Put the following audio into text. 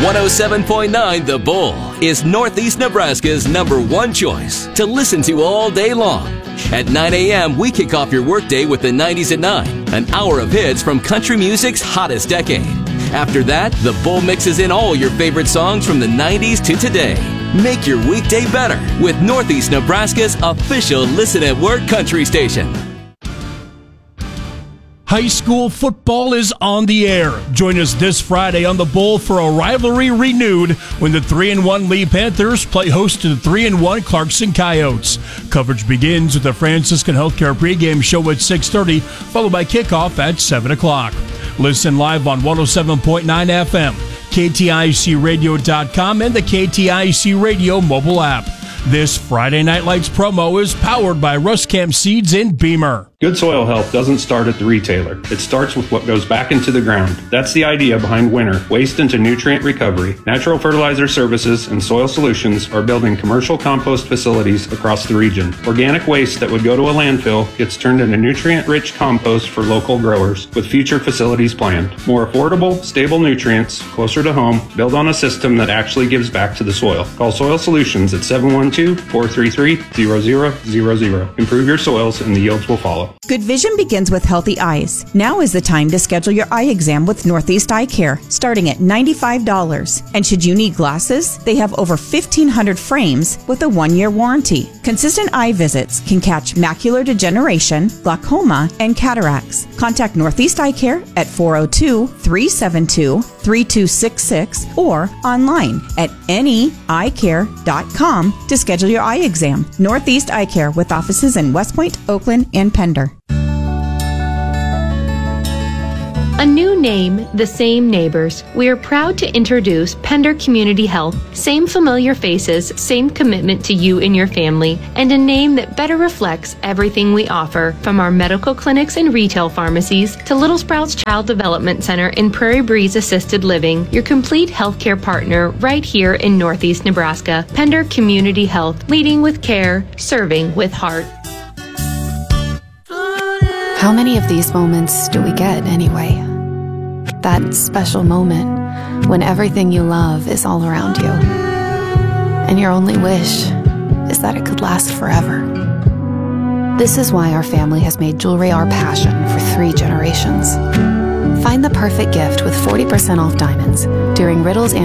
107.9 The Bull is Northeast Nebraska's #1 choice to listen to all day long. At 9 a.m., we kick off your workday with the 90s at 9, an hour of hits from country music's hottest decade. After that, The Bull mixes in all your favorite songs from the 90s to today. Make your weekday better with Northeast Nebraska's official Listen at Work country station. High school football is on the air. Join us this Friday on The Bull for a rivalry renewed when the 3-1 Lee Panthers play host to the 3-1 Clarkson Coyotes. Coverage begins with the Franciscan Healthcare pregame show at 6:30, followed by kickoff at 7 o'clock. Listen live on 107.9 FM, KTICradio.com, and the KTIC Radio mobile app. This Friday Night Lights promo is powered by Ruscamp Seeds in Beamer. Good soil health doesn't start at the retailer. It starts with what goes back into the ground. That's the idea behind Winter, Waste into Nutrient Recovery. Natural Fertilizer Services and Soil Solutions are building commercial compost facilities across the region. Organic waste that would go to a landfill gets turned into nutrient-rich compost for local growers, with future facilities planned. More affordable, stable nutrients, closer to home, build on a system that actually gives back to the soil. Call Soil Solutions at 712-433-0000. Improve your soils and the yields will follow. Good vision begins with healthy eyes. Now is the time to schedule your eye exam with Northeast Eye Care, starting at $95. And should you need glasses, they have over 1,500 frames with a 1-year warranty. Consistent eye visits can catch macular degeneration, glaucoma, and cataracts. Contact Northeast Eye Care at 402-372-3266 or online at neeyecare.com to schedule your eye exam. Northeast Eye Care with offices in West Point, Oakland, and Pender. A new name, the same neighbors. We are proud to introduce Pender Community Health. Same familiar faces, same commitment to you and your family, and a name that better reflects everything we offer, from our medical clinics and retail pharmacies to Little Sprouts Child Development Center and Prairie Breeze Assisted Living, your complete healthcare partner right here in Northeast Nebraska. Pender Community Health, leading with care, serving with heart. How many of these moments do we get anyway? That special moment when everything you love is all around you, and your only wish is that it could last forever. This is why our family has made jewelry our passion for 3 generations. Find the perfect gift with 40% off diamonds during Riddle's